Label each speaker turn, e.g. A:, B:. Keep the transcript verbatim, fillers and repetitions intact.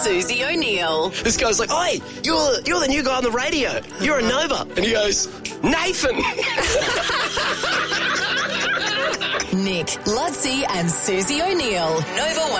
A: Susie O'Neill.
B: This guy's like, "Oi, you're you're the new guy on the radio. You're a Nova." And he goes, "Nathan."
A: Nick, Lutzi and Susie O'Neill. Nova